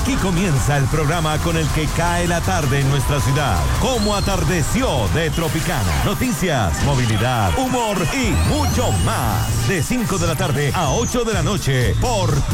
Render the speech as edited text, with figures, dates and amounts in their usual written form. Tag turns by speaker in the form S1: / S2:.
S1: Aquí comienza el programa con el que cae la tarde en nuestra ciudad. Como atardeció de Tropicana. Noticias, movilidad, humor y mucho más. De 5 de la tarde a 8 de la noche por